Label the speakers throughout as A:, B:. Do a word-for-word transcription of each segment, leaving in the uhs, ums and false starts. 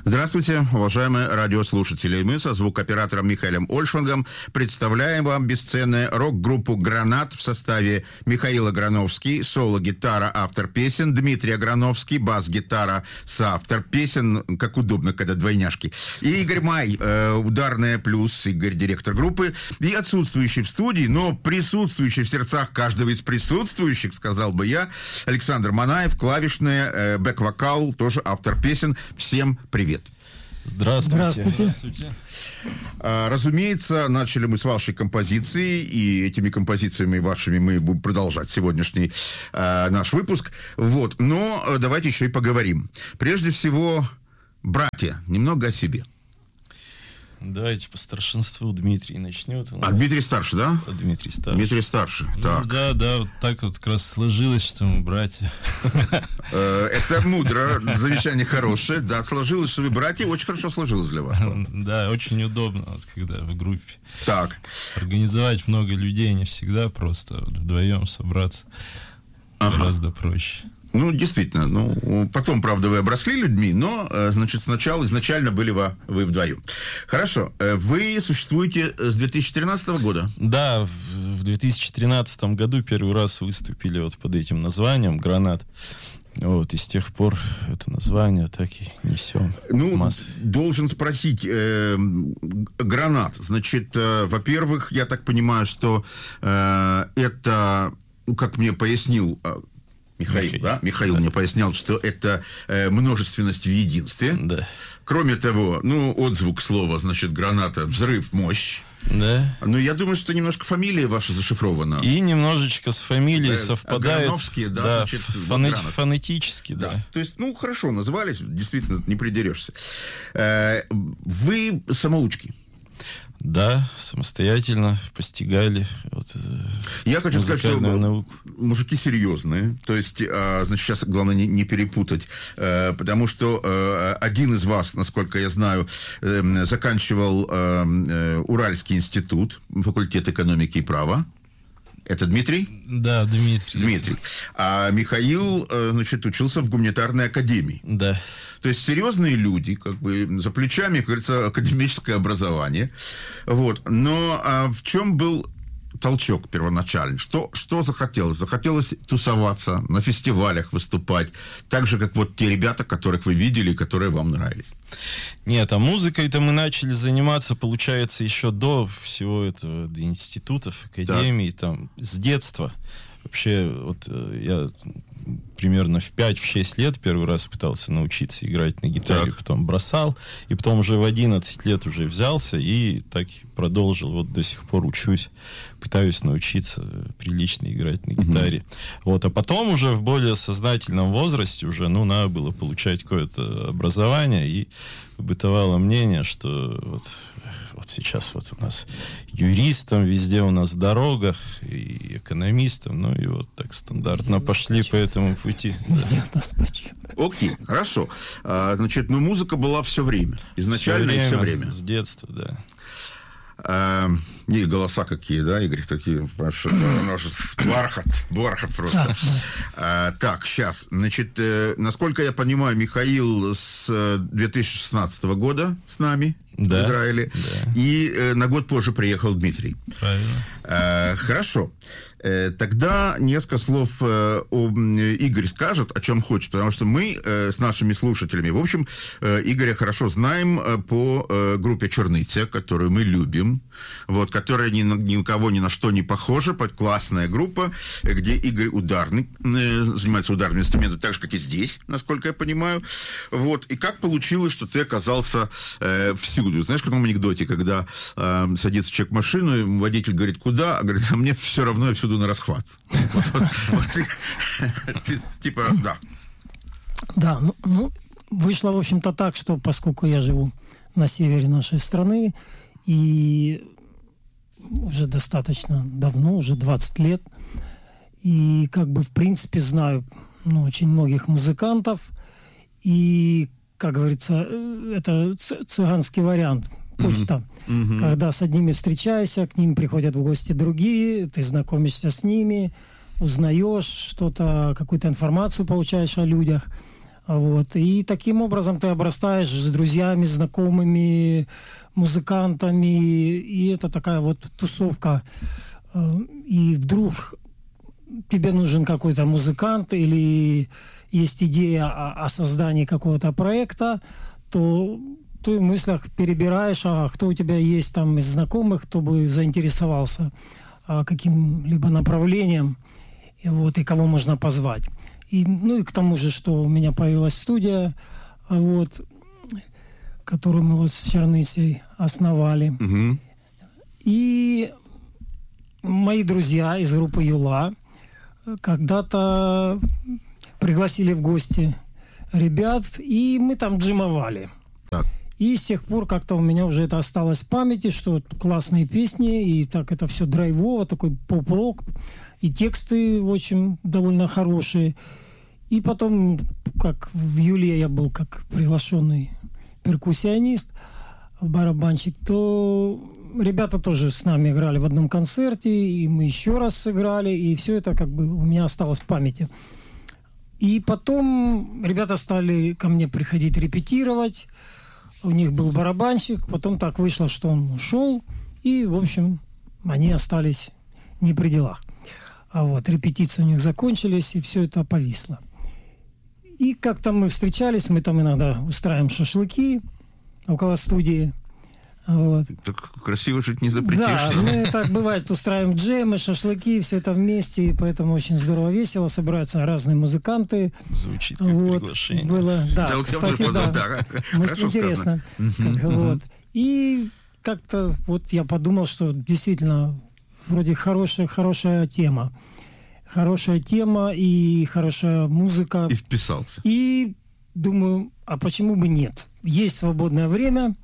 A: Здравствуйте, уважаемые радиослушатели. Мы со звукооператором Михаилом Ольшвангом представляем вам бесценную рок-группу «Гранат» в составе Михаил Аграновский, соло-гитара, автор песен, Дмитрий Аграновский, бас-гитара, соавтор песен, как удобно, когда двойняшки, и Игорь Май, э, ударная плюс, Игорь, директор группы, и отсутствующий в студии, но присутствующий в сердцах каждого из присутствующих, сказал бы я, Александр Манаев, клавишная, э, бэк-вокал, тоже автор песен. Всем привет.
B: Здравствуйте.
C: Здравствуйте.
B: Здравствуйте.
A: А, разумеется, начали мы с вашей композиции, и этими композициями вашими мы будем продолжать сегодняшний а, наш выпуск. Вот. Но давайте еще и поговорим. Прежде всего, братья, немного о себе.
B: Давайте по старшинству Дмитрий начнет.
A: А Дмитрий старше, да?
B: Дмитрий старше.
A: Дмитрий старше,
B: Ну,
A: так.
B: да, да, вот так вот как раз сложилось, что мы братья.
A: Это мудро, замечание хорошее. Да, сложилось, что вы братья, очень хорошо сложилось для вас.
B: Да, очень удобно, вот, когда в группе.
A: Так.
B: Организовать много людей не всегда просто, вот, вдвоем собраться
A: Ага.
B: гораздо проще.
A: Ну, действительно, ну, потом, правда, вы обросли людьми, но, значит, сначала, изначально были вы, вы вдвоем. Хорошо, вы существуете с две тысячи тринадцатого года?
B: Да, в, в две тысячи тринадцатом году первый раз выступили вот под этим названием «Гранат». Вот, и с тех пор это название так и несем.
A: Ну,
B: массы.
A: должен спросить, э, «Гранат», значит, э, во-первых, я так понимаю, что э, это, ну, как мне пояснил Михаил,
B: Михаил,
A: да? Михаил
B: да.
A: мне пояснял, что это э, множественность в единстве.
B: Да.
A: Кроме того, ну, отзвук слова, значит, граната, взрыв, мощь.
B: Да.
A: Но я думаю, что немножко фамилия ваша зашифрована.
B: И немножечко с фамилией
A: Да,
B: совпадает.
A: Аграновские, да,
B: да,
A: значит,
B: фоне-
A: Гранат.
B: фонетически, да.
A: Да. То есть, ну, хорошо назвались, действительно, не придерешься. Э, вы самоучки.
B: Да, самостоятельно постигали вот,
A: Я хочу сказать, что
B: музыкальную науку.
A: мужики серьезные. То есть, э, значит, сейчас главное не, не перепутать, э, потому что э, один из вас, насколько я знаю, э, заканчивал э, э, Уральский институт, факультет экономики и права. Это Дмитрий?
B: Да, Дмитрий.
A: Дмитрий. А Михаил, э, значит, учился в гуманитарной академии.
B: Да.
A: То есть серьезные люди, как бы за плечами, как говорится, академическое образование. Вот. Но а в чем был толчок первоначальный? Что, что захотелось? Захотелось тусоваться, на фестивалях выступать, так же, как вот те ребята, которых вы видели, и которые вам нравились.
B: Нет, а музыкой-то мы начали заниматься, получается, еще до всего этого, до институтов, академий, так. Там, с детства. Вообще, вот я примерно в пять-шесть лет первый раз пытался научиться играть на гитаре, так. Потом бросал, и потом уже в одиннадцать лет уже взялся и так продолжил, вот до сих пор учусь, пытаюсь научиться прилично играть на гитаре. Mm-hmm. Вот, а потом уже в более сознательном возрасте уже, ну, надо было получать какое-то образование, и бытовало мнение, что вот, вот сейчас вот у нас юристам везде у нас дорога, и экономистам, ну и вот так стандартно везде пошли по этому пути.
C: Везде у нас почет.
A: Окей, хорошо. А, значит, ну музыка была все время. Изначально
B: все время,
A: и все время.
B: С детства, да.
A: А, и голоса какие, да, Игорь, такие, бархат, бархат просто. А, так, сейчас, значит, э, насколько я понимаю, Михаил с две тысячи шестнадцатого года с нами
B: да,
A: в Израиле,
B: да.
A: И э, на год позже приехал Дмитрий.
B: Правильно.
A: А, хорошо. Тогда несколько слов э, о, Игорь скажет, о чем хочет, потому что мы э, с нашими слушателями, в общем, э, Игоря хорошо знаем э, по э, группе «Черныця», которую мы любим, вот, которая ни на, ни на кого ни на что не похожа, классная группа, где Игорь ударный, э, занимается ударным инструментом, так же, как и здесь, насколько я понимаю. Вот. И как получилось, что ты оказался э, всюду? Знаешь, в каком анекдоте, когда э, садится человек в машину, и водитель говорит, куда? А говорит, а мне все равно, я всюду на расхват. Типа, да.
C: Да, ну, вышло, в общем-то, так, что поскольку я живу на севере нашей страны, и уже достаточно давно, уже двадцать лет, и как бы, в принципе, знаю, ну, очень многих музыкантов, и, как говорится, это цыганский вариант – почта. Mm-hmm. Когда с одними встречаешься, к ним приходят в гости другие, ты знакомишься с ними, узнаешь что-то, какую-то информацию получаешь о людях. Вот. И таким образом ты обрастаешь с друзьями, знакомыми, музыкантами. И это такая вот тусовка. И вдруг тебе нужен какой-то музыкант или есть идея о, о создании какого-то проекта, то ты в мыслях перебираешь, а кто у тебя есть там из знакомых, кто бы заинтересовался каким-либо направлением, и, вот, и кого можно позвать. И, ну и к тому же, что у меня появилась студия, вот, которую мы вот с Черныцей основали.
A: Угу.
C: И мои друзья из группы Юла когда-то пригласили в гости ребят, и мы там джимовали.
A: Так.
C: И с тех пор как-то у меня уже это осталось в памяти, что классные песни, и так это все драйвово, такой поп-рок, и тексты очень довольно хорошие. И потом, как в Юле я был как приглашенный перкуссионист, барабанщик, то ребята тоже с нами играли в одном концерте, и мы еще раз сыграли, и все это как бы у меня осталось в памяти. И потом ребята стали ко мне приходить репетировать, у них был барабанщик, потом так вышло, что он ушел, и, в общем, они остались не при делах. А вот репетиции у них закончились, и все это повисло. И как-то мы встречались, мы там иногда устраиваем шашлыки около студии. Вот.
A: Так красиво жить не запретишь.
C: Да, мы так бывает устраиваем джемы, шашлыки, все это вместе, и поэтому очень здорово, весело, собираются разные музыканты.
B: Звучит как
C: вот.
B: приглашение.
C: Было, да,
A: Да,
C: кстати,
A: вот
C: да.
A: да.
C: Мысль интересно. Как, вот. И как-то вот я подумал, что действительно вроде хорошая, хорошая тема. Хорошая тема и хорошая музыка.
A: И вписался.
C: И думаю, а почему бы нет? Есть свободное время.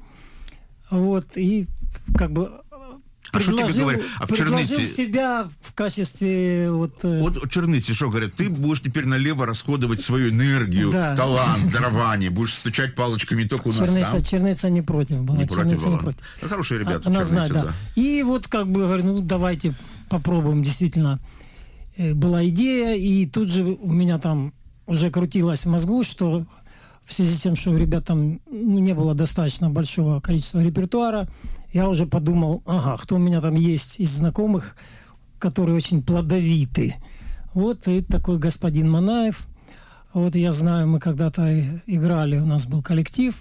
C: Вот, и как бы
A: а
C: предложил,
A: а
C: предложил
A: Черныце...
C: себя в качестве... Вот,
A: вот Черныце, что говорят, ты будешь теперь налево расходовать свою энергию, да. талант, дарование, будешь стучать палочками только у
C: Черныца,
A: нас там.
C: Черныца не против была.
A: Не
C: Черныца
A: против была.
C: Не против.
A: Ну, хорошие ребята,
C: Она
A: Черныце,
C: знает, да.
A: да.
C: И вот как бы говорю, ну давайте попробуем. Действительно, была идея, и тут же у меня там уже крутилось в мозгу, что... В связи с тем, что у ребят там ну, не было достаточно большого количества репертуара, я уже подумал, ага, кто у меня там есть из знакомых, которые очень плодовиты. Вот и такой господин Манаев. Вот я знаю, мы когда-то играли, у нас был коллектив,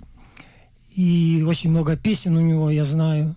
C: и очень много песен у него, я знаю.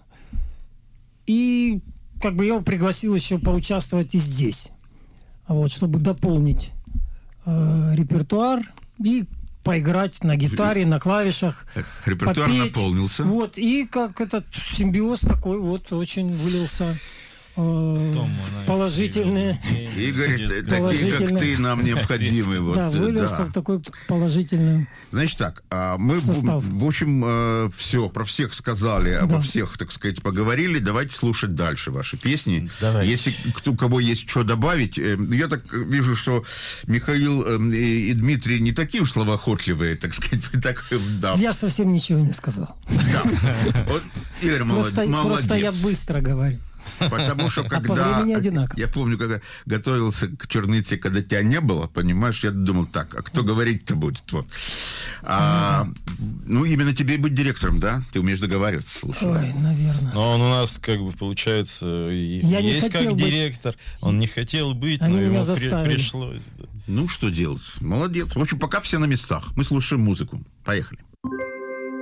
C: И как бы я его пригласил еще поучаствовать и здесь, вот, чтобы дополнить э, репертуар и поиграть на гитаре, на клавишах,
A: репертуар
C: попеть.
A: Наполнился.
C: Вот, и как этот симбиоз такой вот очень вылился э, положительные.
A: Игорь, такие, как ты, нам необходимы. Вот,
C: да, вылился да. в такой положительный
A: Значит так, мы,
C: состав.
A: в общем, все, про всех сказали, обо
C: да.
A: всех, так сказать, поговорили. Давайте слушать дальше ваши песни.
B: Давайте.
A: Если кто, у кого есть что добавить. Я так вижу, что Михаил и Дмитрий не такие уж словоохотливые, так сказать. Так, да.
C: Я совсем ничего не сказал.
A: Да. Вот, Игорь,
C: просто,
A: молодец.
C: Просто я быстро говорю.
A: Потому что когда...
C: А по времени одинаково.
A: Я помню, когда готовился к Черныце, когда тебя не было, понимаешь, я думал, так, а кто говорить-то будет? Вот. А, ну, именно тебе быть директором, да? Ты умеешь договариваться, слушай.
C: Ой, наверное.
B: Но он у нас, как бы, получается, и
C: я
B: есть как
C: быть...
B: директор. Он не хотел быть,
C: Они
B: но
C: меня
B: ему
C: заставили.
B: пришлось.
A: Ну, что делать? Молодец. В общем, пока все на местах. Мы слушаем музыку. Поехали.